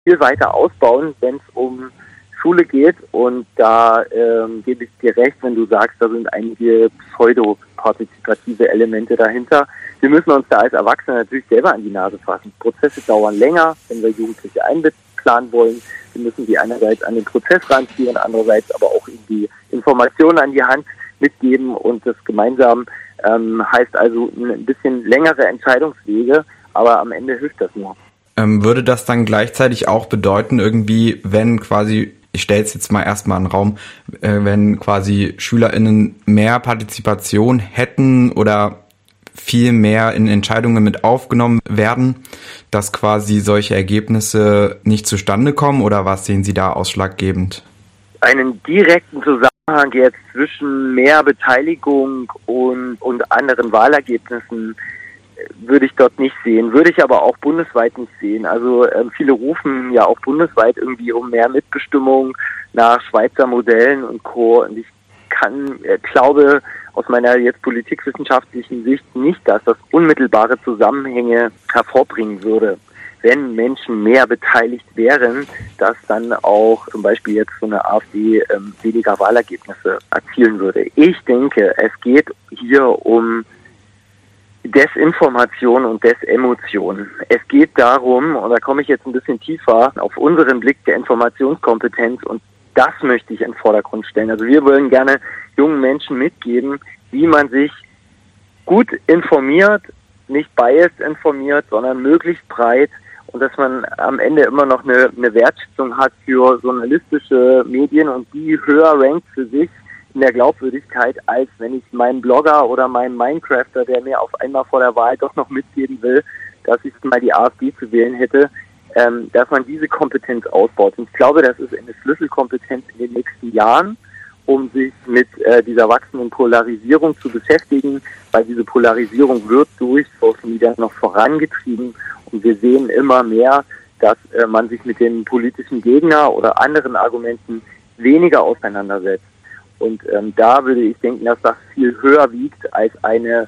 viel weiter ausbauen, wenn es um Schule geht. Und da gebe ich dir recht, wenn du sagst, da sind einige pseudo-partizipative Elemente dahinter. Wir müssen uns da als Erwachsene natürlich selber an die Nase fassen. Prozesse dauern länger, wenn wir Jugendliche einplanen wollen. Wir müssen die einerseits an den Prozess ranziehen, andererseits aber auch die Informationen an die Hand mitgeben. Und das gemeinsam heißt also ein bisschen längere Entscheidungswege, aber am Ende hilft das nur. Würde das dann gleichzeitig auch bedeuten, irgendwie, wenn quasi, ich stelle es jetzt mal erstmal in den Raum, wenn quasi SchülerInnen mehr Partizipation hätten oder viel mehr in Entscheidungen mit aufgenommen werden, dass quasi solche Ergebnisse nicht zustande kommen, oder was sehen Sie da ausschlaggebend? Einen direkten Zusammenhang jetzt zwischen mehr Beteiligung und anderen Wahlergebnissen würde ich dort nicht sehen, würde ich aber auch bundesweit nicht sehen. Also viele rufen ja auch bundesweit irgendwie um mehr Mitbestimmung nach Schweizer Modellen und Co. Und ich glaube aus meiner jetzt politikwissenschaftlichen Sicht nicht, dass das unmittelbare Zusammenhänge hervorbringen würde. Wenn Menschen mehr beteiligt wären, dass dann auch zum Beispiel jetzt so eine AfD weniger Wahlergebnisse erzielen würde. Ich denke, es geht hier um Desinformation und Desemotion. Es geht darum, und da komme ich jetzt ein bisschen tiefer, auf unseren Blick der Informationskompetenz, und das möchte ich in den Vordergrund stellen. Also wir wollen gerne jungen Menschen mitgeben, wie man sich gut informiert, nicht biased informiert, sondern möglichst breit, und dass man am Ende immer noch eine Wertschätzung hat für journalistische Medien und die höher rankt für sich in der Glaubwürdigkeit, als wenn ich meinen Blogger oder meinen Minecrafter, der mir auf einmal vor der Wahl doch noch mitgeben will, dass ich mal die AfD zu wählen hätte, dass man diese Kompetenz ausbaut. Und ich glaube, das ist eine Schlüsselkompetenz in den nächsten Jahren, um sich mit dieser wachsenden Polarisierung zu beschäftigen, weil diese Polarisierung wird durch Social Media noch vorangetrieben, und wir sehen immer mehr, dass man sich mit dem politischen Gegner oder anderen Argumenten weniger auseinandersetzt. Und da würde ich denken, dass das viel höher wiegt als eine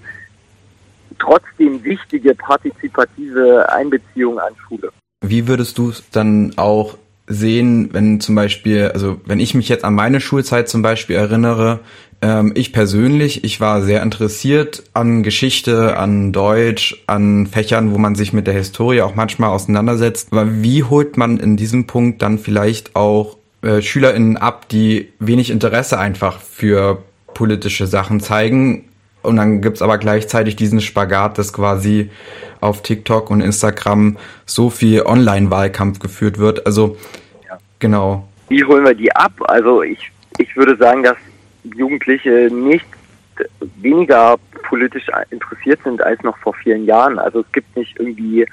trotzdem wichtige partizipative Einbeziehung an Schule. Wie würdest du es dann auch sehen, wenn zum Beispiel, also wenn ich mich jetzt an meine Schulzeit zum Beispiel erinnere, ich persönlich, ich war sehr interessiert an Geschichte, an Deutsch, an Fächern, wo man sich mit der Historie auch manchmal auseinandersetzt. Aber wie holt man in diesem Punkt dann vielleicht auch SchülerInnen ab, die wenig Interesse einfach für politische Sachen zeigen? Und dann gibt's aber gleichzeitig diesen Spagat, dass quasi auf TikTok und Instagram so viel Online-Wahlkampf geführt wird. Also, ja. Genau. Wie holen wir die ab? Also ich würde sagen, dass Jugendliche nicht weniger politisch interessiert sind als noch vor vielen Jahren. Also es gibt nicht irgendwie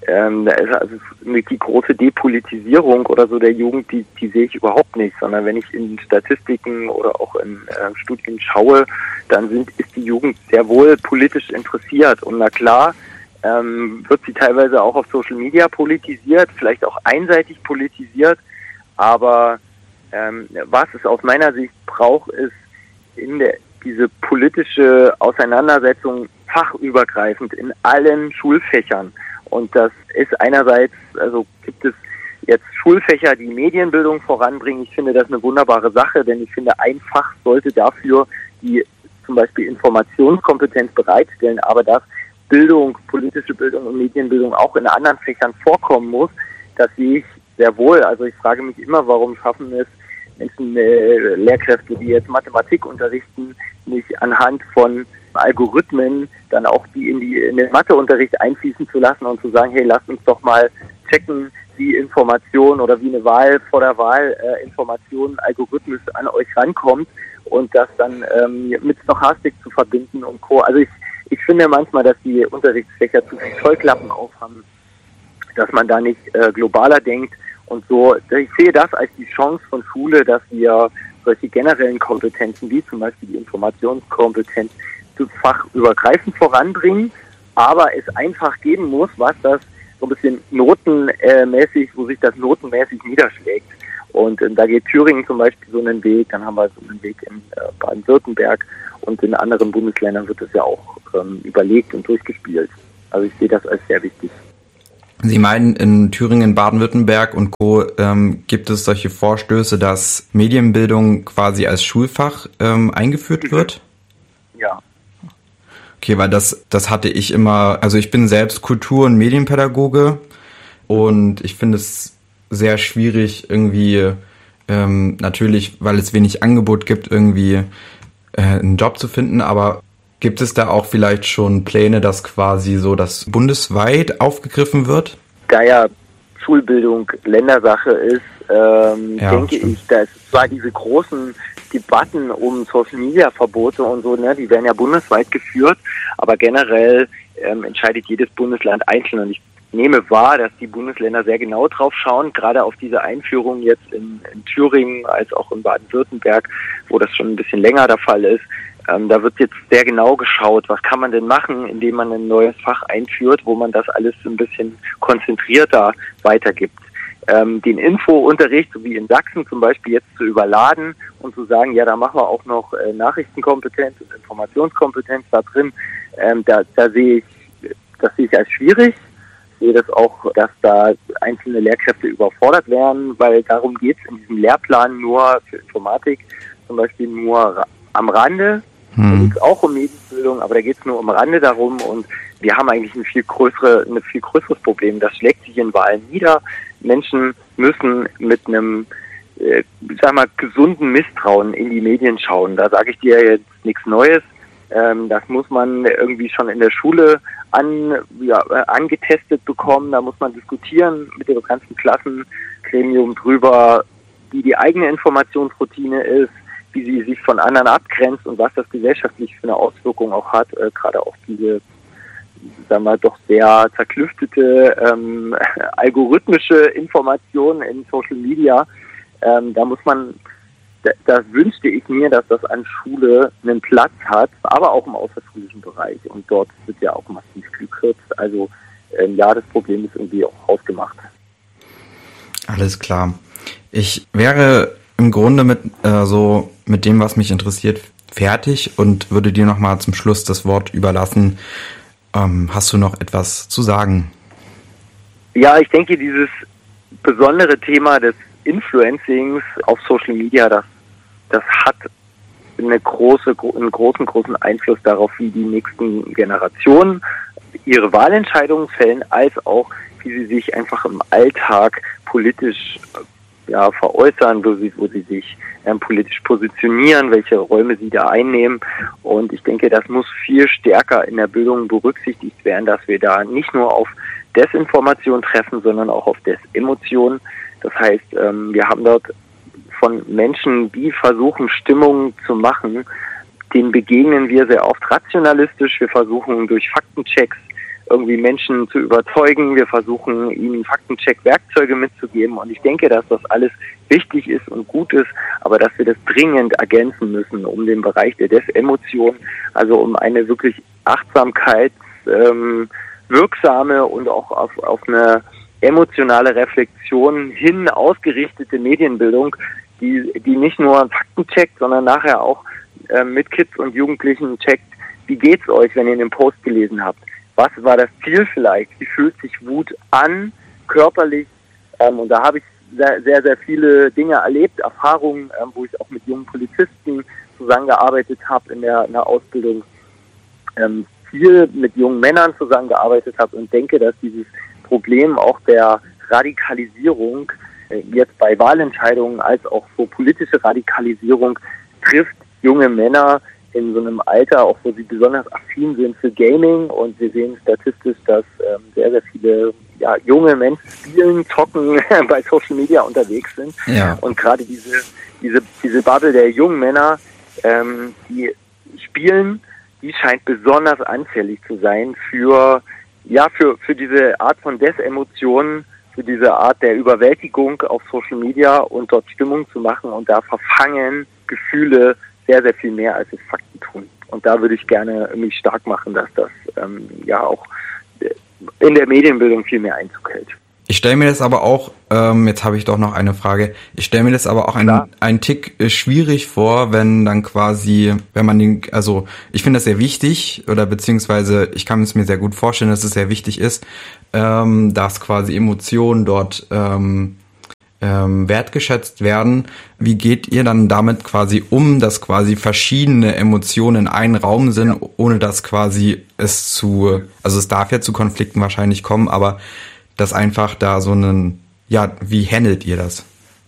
die große Depolitisierung oder so der Jugend, die sehe ich überhaupt nicht, sondern wenn ich in Statistiken oder auch in Studien schaue, dann ist die Jugend sehr wohl politisch interessiert. Und na klar, wird sie teilweise auch auf Social Media politisiert, vielleicht auch einseitig politisiert, aber was es aus meiner Sicht braucht, ist diese politische Auseinandersetzung fachübergreifend in allen Schulfächern. Und das ist einerseits, also gibt es jetzt Schulfächer, die Medienbildung voranbringen. Ich finde das eine wunderbare Sache, denn ich finde, ein Fach sollte dafür die zum Beispiel Informationskompetenz bereitstellen, aber dass Bildung, politische Bildung und Medienbildung auch in anderen Fächern vorkommen muss, das sehe ich sehr wohl. Also ich frage mich immer, warum schaffen es Menschen, Lehrkräfte, die jetzt Mathematik unterrichten, nicht anhand von Algorithmen dann auch die in den Matheunterricht einfließen zu lassen und zu sagen, hey, lasst uns doch mal checken, wie Information oder wie eine Wahl vor der Wahl Information algorithmisch an euch rankommt und das dann mit Stochastik zu verbinden und Co. Also ich finde manchmal, dass die Unterrichtsfächer zu viel Scheuklappen aufhaben, dass man da nicht globaler denkt und so. Ich sehe das als die Chance von Schule, dass wir solche generellen Kompetenzen wie zum Beispiel die Informationskompetenz fachübergreifend voranbringen, aber es einfach geben muss, was das so ein bisschen notenmäßig, wo sich das notenmäßig niederschlägt. Und da geht Thüringen zum Beispiel so einen Weg, dann haben wir so einen Weg in Baden-Württemberg und in anderen Bundesländern wird es ja auch überlegt und durchgespielt. Also ich sehe das als sehr wichtig. Sie meinen, in Thüringen, Baden-Württemberg und Co. Gibt es solche Vorstöße, dass Medienbildung quasi als Schulfach eingeführt wird? Ja. Okay, weil das hatte ich immer, also ich bin selbst Kultur- und Medienpädagoge und ich finde es sehr schwierig irgendwie, natürlich, weil es wenig Angebot gibt, irgendwie einen Job zu finden, aber gibt es da auch vielleicht schon Pläne, dass quasi so das bundesweit aufgegriffen wird? Da ja Schulbildung Ländersache ist, denke ich, da ist zwar diese großen Debatten um Social-Media-Verbote und so, ne, die werden ja bundesweit geführt, aber generell entscheidet jedes Bundesland einzeln. Und ich nehme wahr, dass die Bundesländer sehr genau drauf schauen, gerade auf diese Einführung jetzt in Thüringen als auch in Baden-Württemberg, wo das schon ein bisschen länger der Fall ist. Da wird jetzt sehr genau geschaut, was kann man denn machen, indem man ein neues Fach einführt, wo man das alles ein bisschen konzentrierter weitergibt. Den Infounterricht, so wie in Sachsen zum Beispiel, jetzt zu überladen und zu sagen, ja, da machen wir auch noch Nachrichtenkompetenz und Informationskompetenz da drin, das sehe ich als schwierig. Ich sehe das auch, dass da einzelne Lehrkräfte überfordert werden, weil darum geht es in diesem Lehrplan nur für Informatik zum Beispiel nur am Rande. Da geht es auch um Medienbildung, aber da geht es nur am Rande darum und wir haben eigentlich ein viel größeres Problem. Das schlägt sich in Wahlen nieder. Menschen müssen mit einem, gesunden Misstrauen in die Medien schauen. Da sage ich dir jetzt nichts Neues. Das muss man irgendwie schon in der Schule angetestet bekommen. Da muss man diskutieren mit dem ganzen Klassengremium drüber, wie die eigene Informationsroutine ist, wie sie sich von anderen abgrenzt und was das gesellschaftlich für eine Auswirkung auch hat, gerade auch diese, doch sehr zerklüftete algorithmische Information in Social Media. Da wünschte ich mir, dass das an Schule einen Platz hat, aber auch im außerschulischen Bereich. Und dort wird ja auch massiv gekürzt. Also das Problem ist irgendwie auch ausgemacht. Alles klar. Ich wäre im Grunde mit dem, was mich interessiert, fertig und würde dir nochmal zum Schluss das Wort überlassen. Hast du noch etwas zu sagen? Ja, ich denke, dieses besondere Thema des Influencings auf Social Media, das hat einen großen Einfluss darauf, wie die nächsten Generationen ihre Wahlentscheidungen fällen, als auch, wie sie sich einfach im Alltag politisch veräußern, wo sie sich politisch positionieren, welche Räume sie da einnehmen. Und ich denke, das muss viel stärker in der Bildung berücksichtigt werden, dass wir da nicht nur auf Desinformation treffen, sondern auch auf Desemotion. Das heißt, wir haben dort von Menschen, die versuchen, Stimmung zu machen, denen begegnen wir sehr oft rationalistisch. Wir versuchen durch Faktenchecks irgendwie Menschen zu überzeugen. Wir versuchen, ihnen Faktencheck-Werkzeuge mitzugeben. Und ich denke, dass das alles wichtig ist und gut ist, aber dass wir das dringend ergänzen müssen, um den Bereich der Desemotion, also um eine wirklich wirksame und auch auf eine emotionale Reflexion hin ausgerichtete Medienbildung, die nicht nur Fakten checkt, sondern nachher auch mit Kids und Jugendlichen checkt, wie geht's euch, wenn ihr den Post gelesen habt? Was war das Ziel vielleicht? Wie fühlt sich Wut an, körperlich? Und da habe ich sehr, sehr viele Dinge erlebt, Erfahrungen, wo ich auch mit jungen Polizisten zusammengearbeitet habe in der Ausbildung, viel mit jungen Männern zusammengearbeitet habe und denke, dass dieses Problem auch der Radikalisierung jetzt bei Wahlentscheidungen als auch so politische Radikalisierung trifft junge Männer in so einem Alter, auch wo sie besonders affin sind für Gaming, und wir sehen statistisch, dass sehr, sehr viele junge Menschen spielen, zocken, bei Social Media unterwegs sind. Ja. Und gerade diese Bubble der jungen Männer, die spielen, die scheint besonders anfällig zu sein für diese Art von Desemotionen, für diese Art der Überwältigung auf Social Media und dort Stimmung zu machen, und da verfangen Gefühle sehr, sehr viel mehr, als es Fakten tun. Und da würde ich gerne mich stark machen, dass das auch in der Medienbildung viel mehr Einzug hält. Ich stelle mir das aber auch, jetzt habe ich doch noch eine Frage, ich stelle mir das aber auch ein Tick schwierig vor, wenn dann quasi, ich finde das sehr wichtig, oder beziehungsweise ich kann es mir sehr gut vorstellen, dass es sehr wichtig ist, dass quasi Emotionen dort wertgeschätzt werden. Wie geht ihr dann damit quasi um, dass quasi verschiedene Emotionen in einem Raum sind, ohne dass quasi also es darf ja zu Konflikten wahrscheinlich kommen, aber dass einfach da so wie handelt ihr das?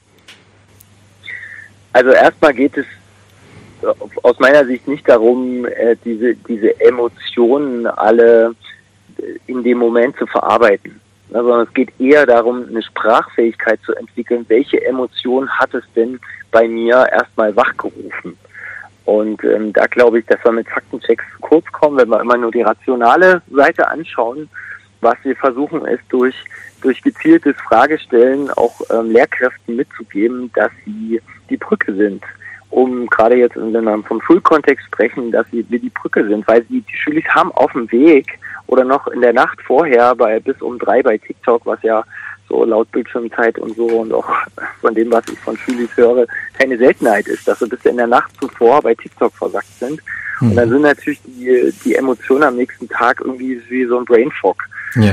Also erstmal geht es aus meiner Sicht nicht darum, diese Emotionen alle in dem Moment zu verarbeiten, sondern es geht eher darum, eine Sprachfähigkeit zu entwickeln. Welche Emotion hat es denn bei mir erstmal wachgerufen? Und da glaube ich, dass wir mit Faktenchecks zu kurz kommen, wenn wir immer nur die rationale Seite anschauen. Was wir versuchen, ist durch gezieltes Fragestellen auch Lehrkräften mitzugeben, dass sie die Brücke sind. Um gerade jetzt, wenn wir vom Schulkontext sprechen, dass wir die Brücke sind, weil die Schüler haben auf dem Weg oder noch in der Nacht vorher bis um 3 bei TikTok, was ja so laut Bildschirmzeit und so und auch von dem, was ich von Schülern höre, keine Seltenheit ist, dass sie bis in der Nacht zuvor bei TikTok versackt sind. Und dann sind natürlich die Emotionen am nächsten Tag irgendwie wie so ein Brainfuck. Ja.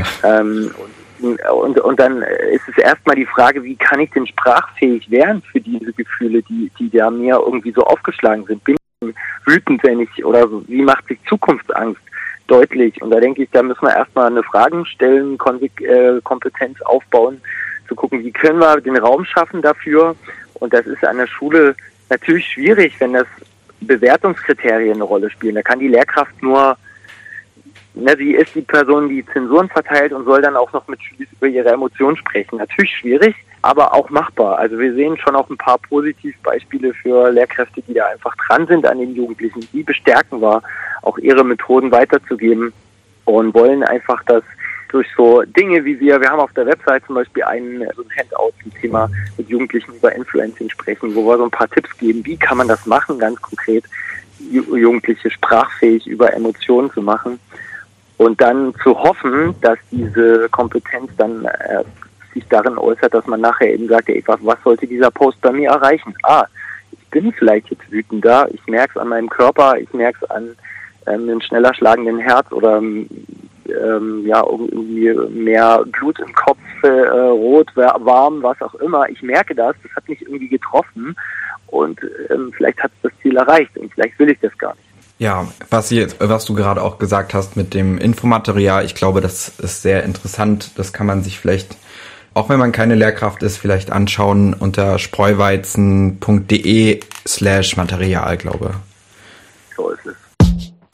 Und dann ist es erstmal die Frage, wie kann ich denn sprachfähig werden für diese Gefühle, die da mir irgendwie so aufgeschlagen sind? Bin ich wütend, oder wie macht sich Zukunftsangst deutlich? Und da denke ich, da müssen wir erstmal eine Fragen stellen, Kompetenz aufbauen, zu gucken, wie können wir den Raum schaffen dafür? Und das ist an der Schule natürlich schwierig, wenn das Bewertungskriterien eine Rolle spielen. Da kann die Lehrkraft nur sie ist die Person, die Zensuren verteilt und soll dann auch noch mit Schülern über ihre Emotionen sprechen. Natürlich schwierig, aber auch machbar. Also wir sehen schon auch ein paar Positivbeispiele für Lehrkräfte, die da einfach dran sind an den Jugendlichen. Die bestärken wir, auch ihre Methoden weiterzugeben und wollen einfach, dass durch so Dinge wie wir haben auf der Website zum Beispiel so ein Handout zum Thema mit Jugendlichen über Influencing sprechen, wo wir so ein paar Tipps geben, wie kann man das machen, ganz konkret, Jugendliche sprachfähig über Emotionen zu machen. Und dann zu hoffen, dass diese Kompetenz dann sich darin äußert, dass man nachher eben sagt, was sollte dieser Post bei mir erreichen? Ich bin vielleicht jetzt wütender, ich merke es an meinem Körper, ich merke es an einem schneller schlagenden Herz oder irgendwie mehr Blut im Kopf, rot, warm, was auch immer. Ich merke das hat mich irgendwie getroffen und vielleicht hat es das Ziel erreicht und vielleicht will ich das gar nicht. Ja, was du gerade auch gesagt hast mit dem Infomaterial, ich glaube, das ist sehr interessant. Das kann man sich vielleicht, auch wenn man keine Lehrkraft ist, vielleicht anschauen unter spreuweizen.de/Material, glaube ich. So ist es.